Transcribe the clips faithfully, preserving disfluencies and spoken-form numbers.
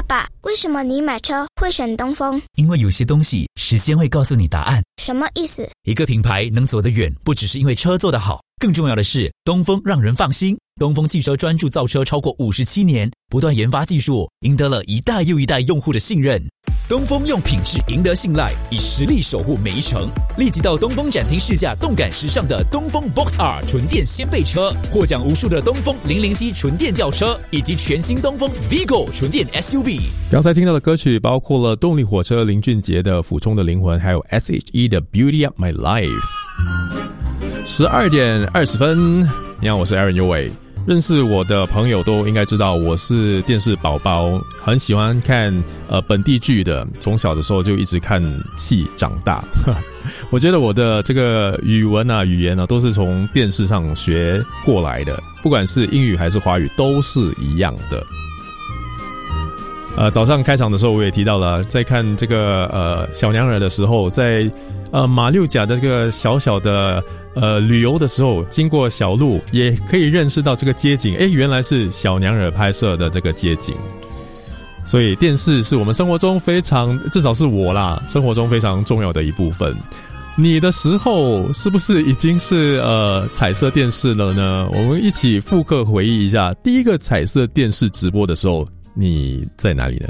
爸，为什么你买车会选东风？ 因为有些东西时间会告诉你答案。 什么意思？ 一个品牌能走得远，不只是因为车做得好，更重要的是东风让人放心。东风汽车专注造车超过五十七年，不断研发技术，赢得了一代又一代用户的信任。东风用品质赢得信赖，以实力守护每一程。立即到东风展厅试驾动感时尚的东风 Box R 纯电掀背车，获奖无数的东风零零 C 纯电轿车，以及全新东风 Vigo 纯电 S U V。 刚才听到的歌曲包括了动力火车林俊杰的《俯冲的灵魂》，还有 S H E 的 Beauty of My Life。十二点二十分，你好，我是 Aaron 尤伟。认识我的朋友都应该知道我是电视宝宝，很喜欢看呃本地剧的，从小的时候就一直看戏长大。我觉得我的这个语文啊语言啊都是从电视上学过来的，不管是英语还是华语都是一样的。呃，早上开场的时候我也提到了，在看这个呃小娘惹的时候，在呃马六甲的这个小小的呃旅游的时候，经过小路也可以认识到这个街景，诶，原来是小娘惹拍摄的这个街景。所以电视是我们生活中非常，至少是我啦，生活中非常重要的一部分。你的时候是不是已经是呃彩色电视了呢？我们一起复刻回忆一下第一个彩色电视直播的时候，你在哪里呢？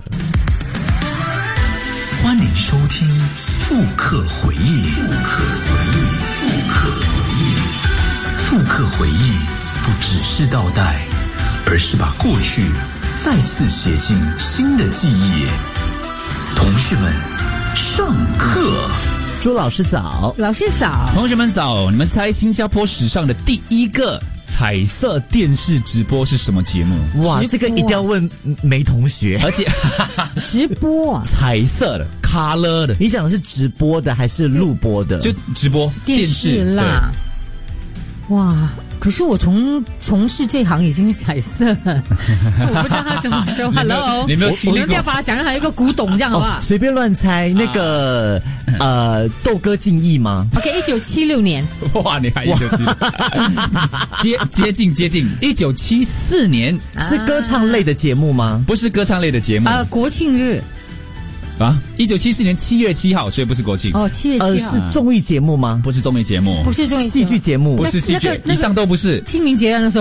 欢迎收听复刻回忆。复刻回忆，复刻回忆，复刻回忆，不只是倒带，而是把过去再次写进新的记忆。同学们，上课。 朱老师早， 老师早， 同学们早。你们猜新加坡史上的第一个彩色电视直播是什么节目？ 哇，这个一定要问梅同学。 而且直播啊， 彩色的 color 的。 你讲的是直播的还是录播的？ 就直播电视啦。哇，可是我从从事这行已经是彩色了，我不知道他怎么说。Hello， 你没有经历过？ 我们不要把它讲成还有一个古董这样好不好？ 随便乱猜，那个、啊、呃，豆哥敬意吗 ？OK， 一九七六年。 哇，你还一九七六？接接近接近，一九七四年是歌唱类的节目吗？ 不是歌唱类的节目。 呃，国庆日。 啊，一九七四年七月七号，所以不是国庆。 哦，七月七号、 呃、是综艺节目吗？ 不是综艺节目， 不是综艺戏剧节目， 不是戏剧、那個，以上都不是。 清明节那时候，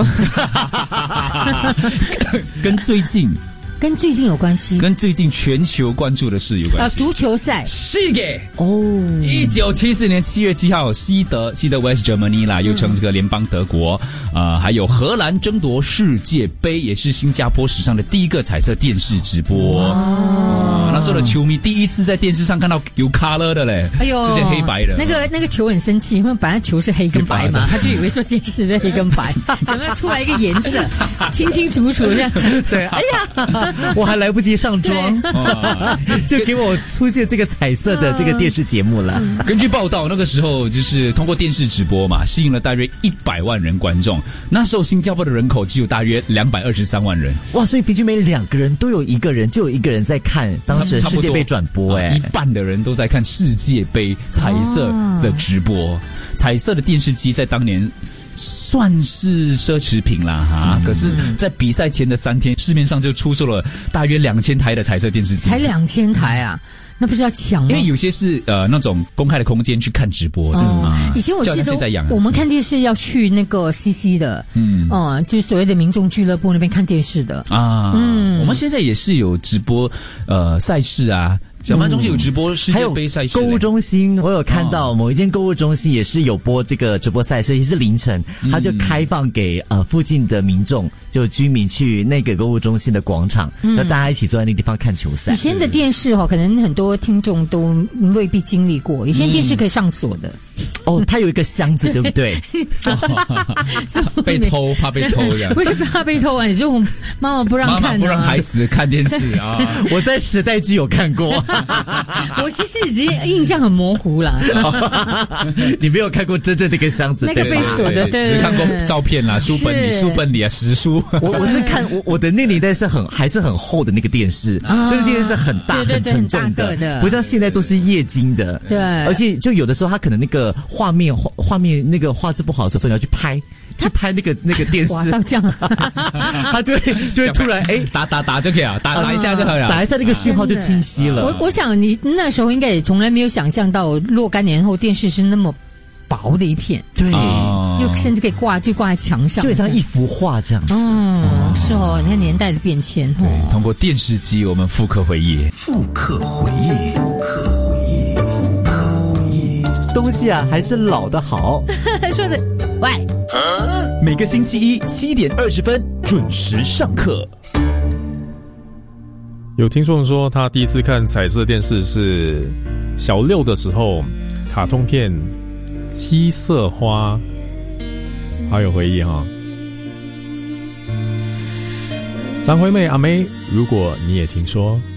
跟最近。 跟最近有关系， 跟最近全球关注的事有关系。 啊，足球赛是的哦。 一九七四年七月七号，西德西德 West Germany 啦，又称这个联邦德国，呃，还有荷兰争夺世界杯，也是新加坡史上的第一个彩色电视直播。哦，那时候的球迷第一次在电视上看到有 color 的嘞，哎呦，之前黑白的。 那个那个球很生气，因为本来球是黑跟白嘛，他就以为说电视的黑跟白，怎么样出来一个颜色，清清楚楚这样。 对，哎呀。我还来不及上妆，就给我出现这个彩色的这个电视节目了。 根据报道，那个时候就是通过电视直播嘛，吸引了大约一百万人观众。那时候新加坡的人口只有大约两百二十三万人。 哇，所以平均每两个人都有一个人，就有一个人在看当时世界杯转播。哎、 啊，一半的人都在看世界杯彩色的直播。哦、彩色的电视机在当年算是奢侈品啦哈、嗯，可是，在比赛前的三天，市面上就出售了大约两千台的彩色电视机， 才两千台啊，那不是要抢吗？ 因为有些是呃那种公开的空间去看直播的。 哦啊、以前我记得我们看电视要去那个 C C 的，嗯，哦、呃，就是所谓的民众俱乐部那边看电视的啊。 嗯，我们现在也是有直播呃赛事啊。小曼中心有直播世界杯赛事， 还有购物中心，我有看到某一间购物中心也是有播这个直播赛事，也是凌晨，他就开放给呃附近的民众，就居民去那个购物中心的广场，那、嗯、大家一起坐在那个地方看球赛。 以前的电视哈、哦，可能很多听众都未必经历过，以前电视可以上锁的。 嗯、哦，它有一个箱子，对不对？ 被偷，怕被偷的， 不是怕被偷啊，你就妈妈不让看、啊， 妈妈不让孩子看电视啊。 我在时代剧有看过。 我其实已经印象很模糊了。 你没有看过真正那个箱子， 那个被锁的，对， 只看过照片啦，书本里书本里啊，实书。 我我是看我我的那个年代是很还是很厚的那个电视，啊、这个电视是很大对对对很沉重的， 的不像现在都是液晶的。 对， 而且就有的时候它可能那个个画面画画面那个画质不好的时候，你要去拍。去拍那个那个电视， 哇，到这样， 他就会就会突然哎打打打就可以了，打打一下就好了， 打一下那个讯号就清晰了。 我我想你那时候应该也从来没有想象到若干年后电视是那么薄的一片， 对， 又甚至可以挂就挂在墙上， 就像一幅画这样子。 嗯，是哦，你看年代的变迁。 对，通过电视机我们复刻回忆， 复刻回忆，复刻回忆，复刻回忆。 东西啊，还是老的好。 说的，喂。 每个星期一七点二十分准时上课。 有听众说他第一次看彩色电视是小六的时候，卡通片《七色花》，好有回忆哈、哦。张惠妹阿妹，如果你也听说。